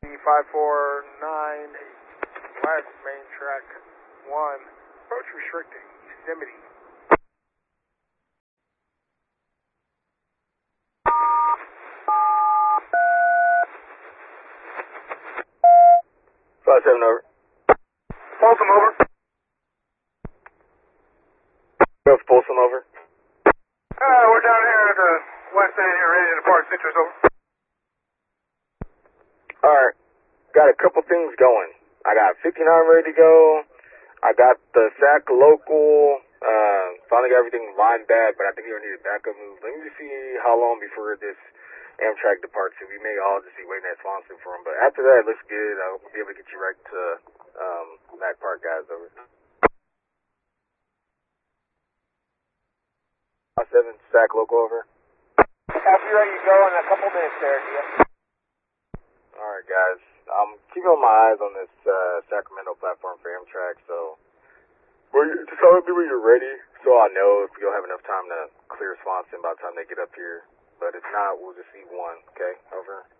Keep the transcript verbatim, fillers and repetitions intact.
five four nine West Main Track one. Approach restricted. Yosemite. five seven over. Folsom over. Go Folsom over. Uh, we're down here at the west end here, ready to depart. Citrus over. Alright, got a couple things going. I got fifty-nine ready to go. I got the S A C local. Uh, finally got everything lined back, but I think you'll need a backup move. Let me just see how long before this Amtrak departs. We may all just be waiting at Swanson for him, but after that, it looks good. I'll be able to get you right to um, Mac Park, guys. Over. seven, S A C local over. After you're ready to go in a couple minutes there, yeah. Alright, guys. I'm keeping my eyes on this uh, Sacramento platform for Amtrak, so well, just tell me when you're ready, so I know if you'll have enough time to clear Swanson by the time they get up here. But if not, we'll just see one, okay? Over.